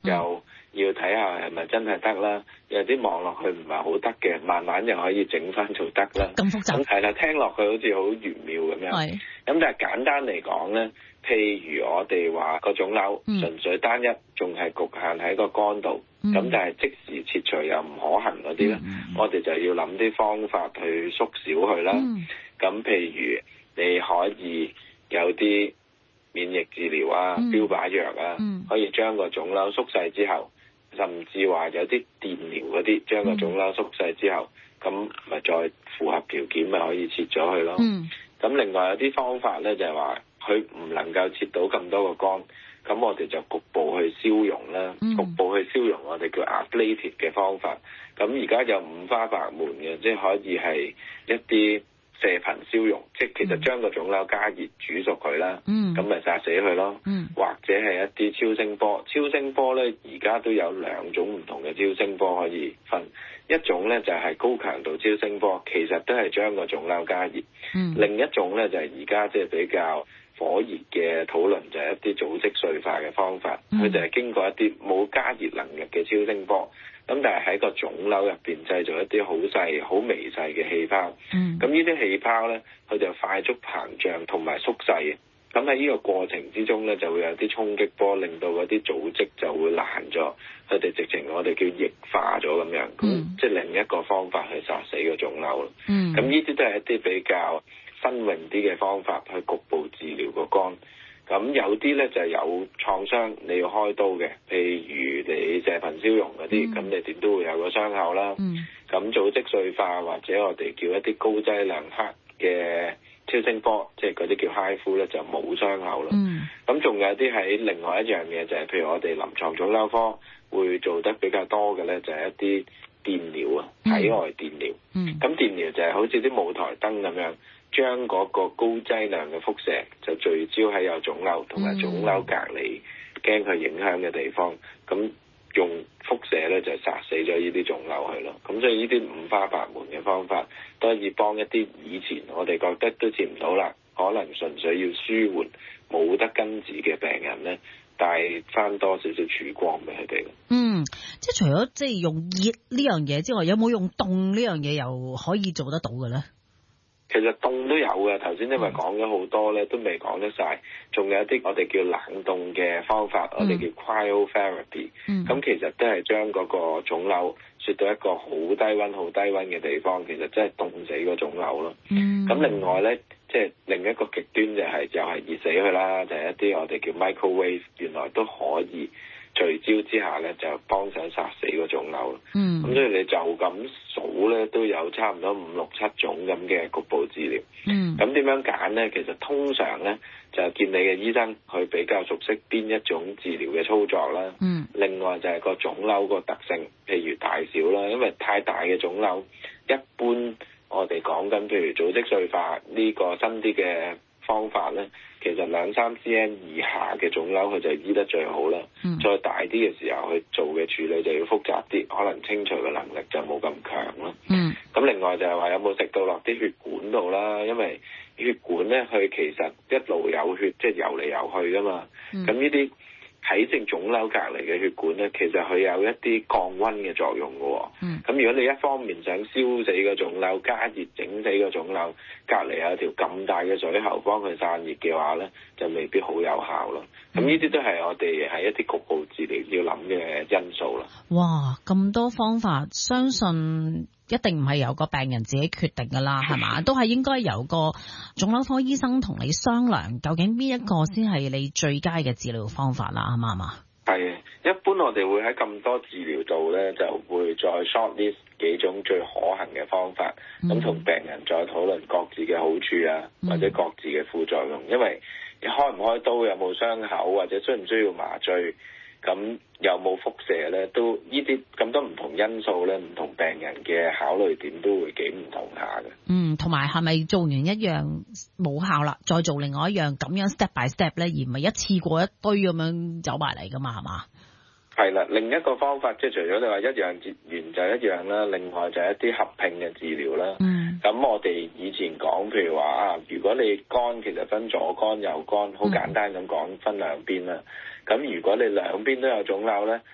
又要睇下係咪真係得啦。有啲望落去唔係好得嘅，慢慢又可以整翻做得啦。 咁複雜係啦，聽落去好似好玄妙咁樣。咁但係簡單嚟講咧，譬如我哋話個腫瘤純粹單一，仲係局限喺個肝度，咁但係即時切除又唔可行嗰啲咧，我哋就要諗啲方法去縮小佢啦。咁譬如你可以有啲免疫治療啊、標靶藥啊，可以將個腫瘤縮細之後，甚至話有啲電療嗰啲，將個腫瘤縮細之後，咁咪再符合條件咪可以切咗佢咯。咁另外有啲方法咧就係話，佢唔能夠切到咁多個肝，咁我哋就局部去消融啦。局部去消融我哋叫 ablative 嘅方法。咁而家有五花八門嘅，即係可以係一啲射頻消融，即係其實將個腫瘤加熱煮熟佢啦，咁咪殺死佢咯。或者係一啲超聲波，超聲波咧而家都有兩種唔同嘅超聲波可以分，一種咧就係高強度超聲波，其實都係將個腫瘤加熱。另一種咧就係而家即係比較火熱嘅討論，就係一啲組織碎化嘅方法，佢就係經過一啲冇加熱能力嘅超聲波。咁但係喺個腫瘤入邊製造一啲好細、好微細嘅氣泡。咁呢啲氣泡咧，佢就快速膨脹同埋縮細。咁喺呢個過程之中咧，就會有啲衝擊波，令到嗰啲組織就會爛咗。佢哋直情我哋叫液化咗咁樣。即係另一個方法去殺死個腫瘤咯。咁呢啲都係一啲比較新穎啲嘅方法去局部治療個肝。咁有啲咧就係有創傷，你要開刀嘅，譬如你射頻消融嗰啲，咁你點都會有個傷口啦。咁組織碎化或者我哋叫一啲高劑量克嘅超聲波，即係嗰啲叫 HIFU 咧，就冇傷口啦。咁仲有啲喺另外一樣嘢，就係譬如我哋臨床腫瘤科會做得比較多嘅咧，就係一啲電療啊，體外電療。咁電療就係好似啲舞台燈咁樣，將嗰個高劑量嘅輻射就聚焦喺有腫瘤同埋腫瘤隔離驚佢影響嘅地方，咁用輻射咧就殺死咗呢啲腫瘤去咯。咁所以呢啲五花八門嘅方法都可以幫一啲以前我哋覺得都接唔到啦，可能純粹要舒緩冇得根治嘅病人咧，帶翻多少少曙光俾佢哋。 即係除咗即係用熱呢樣嘢之外，有冇用凍呢樣嘢又可以做得到嘅咧？ 其實凍都有嘅，頭先因為講咗好多咧，都未講得晒。仲有一啲我哋叫冷凍嘅方法，我哋叫 cryotherapy。咁其實都係將嗰個腫瘤雪到一個好低溫、好低溫嘅地方，其實真係凍死個腫瘤咯。咁另外咧，即係另一個極端就係又係熱死佢啦，就係一啲我哋叫 microwave， 原來都可以聚焦之下咧，就幫手殺死個腫瘤。咁所以你就咁數咧，都有差唔多5、6、7種咁嘅局部治療。咁點樣揀咧？其實通常咧就見你嘅醫生，佢比較熟悉邊一種治療嘅操作啦。另外就係個腫瘤個特性，譬如大小啦，因為太大嘅腫瘤，一般我哋講緊譬如組織碎化呢個新啲嘅方法咧，其實2、3 cm 以下嘅腫瘤佢就醫得最好啦。再大啲嘅時候去做嘅處理就要複雜啲，可能清除嘅能力就冇咁強啦。咁另外就係話有冇食到落啲血管度啦，因為血管咧佢其實一路有血，即係游嚟游去噶嘛。咁呢啲喺正腫瘤隔離嘅血管咧，其實佢有一啲降溫嘅作用嘅。咁如果你一方面想燒死個腫瘤，加熱整死個腫瘤，隔離有條咁大嘅水喉幫佢散熱嘅話咧，就未必好有效咯。咁呢啲都係我哋喺一啲局部治療要諗嘅因素啦。 哇，咁多方法，相信一定唔係由個病人自己決定噶啦，係嘛？都係應該由個腫瘤科醫生同你商量，究竟邊一個先係你最佳嘅治療方法啦，係嘛？ 係，一般我哋會喺咁多治療度咧，就會再 short list 幾種最可行嘅方法，咁同病人再討論各自嘅好處啊，或者各自嘅副作用，因為開唔開刀，有冇傷口，或者需唔需要麻醉，咁有冇輻射咧，都呢啲咁多唔同因素咧，唔同病人嘅考慮點都會幾唔同下嘅。 同埋係咪做完一樣冇效啦，再做另外一樣，咁樣 step by step 咧，而唔係一次過一堆咁樣走埋嚟噶嘛，係嘛？ 係啦，另一個方法即係除咗你話一樣接完就一樣啦，另外就係一啲合併嘅治療啦。咁我哋以前講，譬如話如果你肝其實分左肝右肝，好簡單咁講分兩邊啦。咁如果你兩邊都有腫瘤咧，